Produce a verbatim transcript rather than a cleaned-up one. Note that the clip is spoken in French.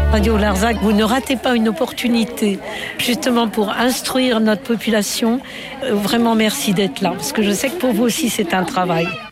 Radio Larzac, vous ne ratez pas une opportunité justement pour instruire notre population. Vraiment merci d'être là, parce que je sais que pour vous aussi c'est un travail.